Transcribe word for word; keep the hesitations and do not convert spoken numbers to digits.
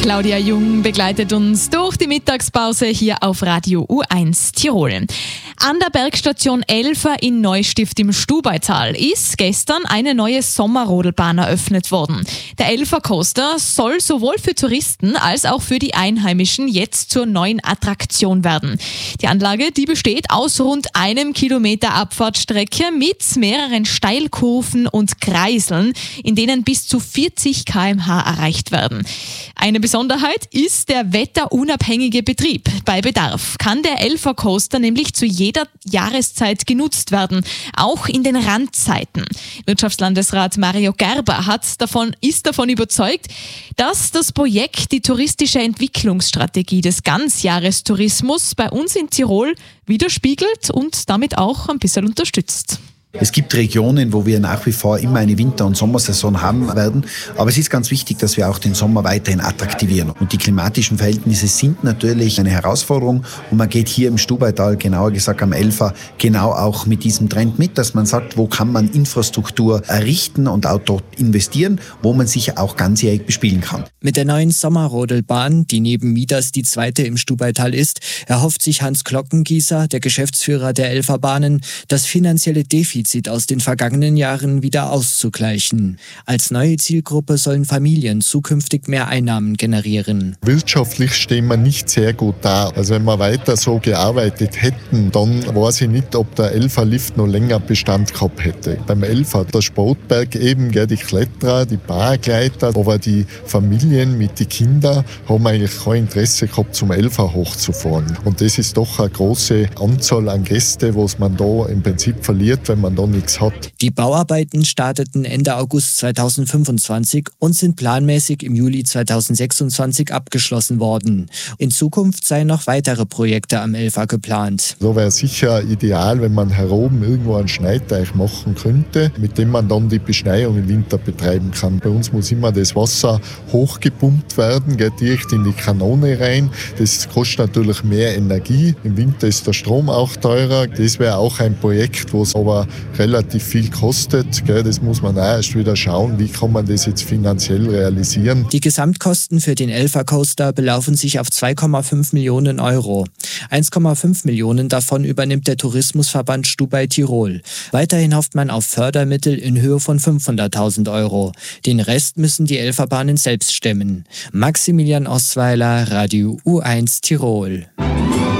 Claudia Jung begleitet uns durch die Mittagspause hier auf Radio U eins Tirol. An der Bergstation Elfer in Neustift im Stubaital ist gestern eine neue Sommerrodelbahn eröffnet worden. Der Elfer Coaster soll sowohl für Touristen als auch für die Einheimischen jetzt zur neuen Attraktion werden. Die Anlage, die besteht aus rund einem Kilometer Abfahrtstrecke mit mehreren Steilkurven und Kreiseln, in denen bis zu vierzig Kilometer pro Stunde erreicht werden. Eine Besonderheit ist der wetterunabhängige Betrieb. Bei Bedarf kann der Elfer Coaster nämlich zu jeder Jahreszeit genutzt werden, auch in den Randzeiten. Wirtschaftslandesrat Mario Gerber hat davon, ist davon überzeugt, dass das Projekt die touristische Entwicklungsstrategie des Ganzjahrestourismus bei uns in Tirol widerspiegelt und damit auch ein bisschen unterstützt. Es gibt Regionen, wo wir nach wie vor immer eine Winter- und Sommersaison haben werden. Aber es ist ganz wichtig, dass wir auch den Sommer weiterhin attraktivieren. Und die klimatischen Verhältnisse sind natürlich eine Herausforderung. Und man geht hier im Stubaital, genauer gesagt am Elfer, genau auch mit diesem Trend mit, dass man sagt, wo kann man Infrastruktur errichten und auch dort investieren, wo man sich auch ganzjährig bespielen kann. Mit der neuen Sommerrodelbahn, die neben Midas die zweite im Stubaital ist, erhofft sich Hans Glockengießer, der Geschäftsführer der Elferbahnen, das finanzielle Defizit aus den vergangenen Jahren wieder auszugleichen. Als neue Zielgruppe sollen Familien zukünftig mehr Einnahmen generieren. Wirtschaftlich stehen wir nicht sehr gut da. Also wenn wir weiter so gearbeitet hätten, dann weiß ich nicht, ob der Elfer Lift noch länger Bestand gehabt hätte. Beim Elfer, der Sportberg eben, gell, die Kletterer, die Paragleiter, aber die Familien mit den Kindern haben eigentlich kein Interesse gehabt, zum Elfer hochzufahren. Und das ist doch eine große Anzahl an Gästen, was man da im Prinzip verliert, wenn man da nichts hat. Die Bauarbeiten starteten Ende August zweitausendfünfundzwanzig und sind planmäßig im Juli zweitausendsechsundzwanzig abgeschlossen worden. In Zukunft seien noch weitere Projekte am Elfer geplant. So wäre sicher ideal, wenn man hier oben irgendwo einen Schneiteich machen könnte, mit dem man dann die Beschneiung im Winter betreiben kann. Bei uns muss immer das Wasser hochgepumpt werden, geht direkt in die Kanone rein. Das kostet natürlich mehr Energie. Im Winter ist der Strom auch teurer. Das wäre auch ein Projekt, wo es aber relativ viel kostet. Gell? Das muss man auch erst wieder schauen, wie kann man das jetzt finanziell realisieren. Die Gesamtkosten für den Elfer Coaster belaufen sich auf zwei Komma fünf Millionen Euro. eins Komma fünf Millionen davon übernimmt der Tourismusverband Stubai Tirol. Weiterhin hofft man auf Fördermittel in Höhe von fünfhunderttausend Euro. Den Rest müssen die Elferbahnen selbst stemmen. Maximilian Osweiler, Radio U eins Tirol.